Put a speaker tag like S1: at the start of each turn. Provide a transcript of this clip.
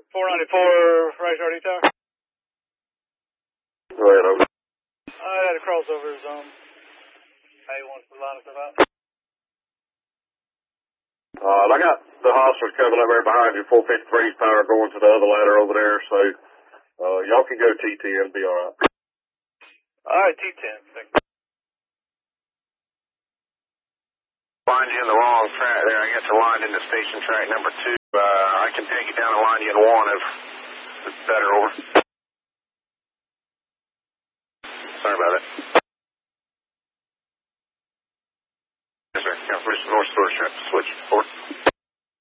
S1: 494 right RD Tower.
S2: Go ahead, over.
S1: I had a crossover zone. How you want to line us up?
S2: I got the hostiles coming up there behind you, 453's power going to the other ladder over there, so y'all can go T10, be alright.
S1: Alright, T10. Thank you.
S3: Lined you in the wrong track there. I guess I lined into station track number 2. I can take you down and line you in 1 if it's better, over. Sorry about that. Yes, sir. Yeah, North Store Strip. Switch. Over.